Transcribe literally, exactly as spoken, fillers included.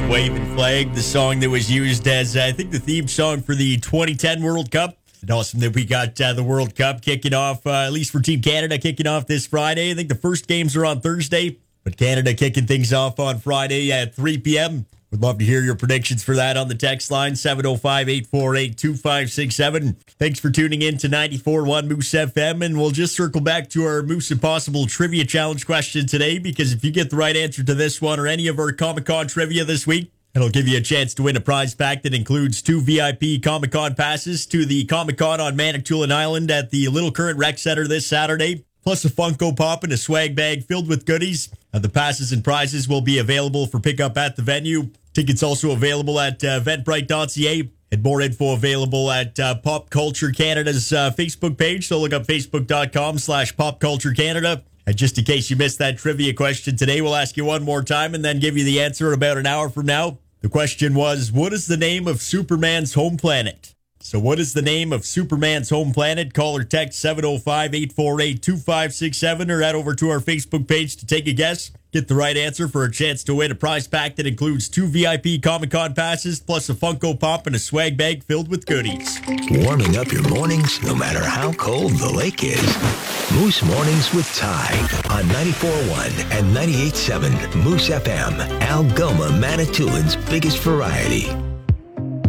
Waving Flag, the song that was used as, uh, I think, the theme song for the twenty ten World Cup. And awesome that we got uh, the World Cup kicking off, uh, at least for Team Canada, kicking off this Friday. I think the first games are on Thursday, but Canada kicking things off on Friday at three p.m. Would love to hear your predictions for that on the text line, seven oh five, eight four eight, two five six seven. Thanks for tuning in to ninety-four point one Moose F M, and we'll just circle back to our Moose Impossible Trivia Challenge question today, because if you get the right answer to this one or any of our Comic-Con trivia this week, it'll give you a chance to win a prize pack that includes two V I P Comic-Con passes to the Comic-Con on Manitoulin Island at the Little Current Rec Center this Saturday, plus a Funko Pop and a swag bag filled with goodies. Uh, the passes and prizes will be available for pickup at the venue. Tickets also available at uh, eventbrite dot c a, and more info available at uh, Pop Culture Canada's uh, Facebook page. So look up facebook.com slash Pop Culture Canada. And just in case you missed that trivia question today, we'll ask you one more time and then give you the answer in about an hour from now. The question was, what is the name of Superman's home planet? So what is the name of Superman's home planet? Call or text seven oh five, eight four eight, two five six seven or head over to our Facebook page to take a guess. Get the right answer for a chance to win a prize pack that includes two V I P Comic-Con passes, plus a Funko Pop and a swag bag filled with goodies. Warming up your mornings no matter how cold the lake is. Moose Mornings with Ty on ninety-four point one and ninety-eight point seven Moose F M, Algoma, Manitoulin's biggest variety.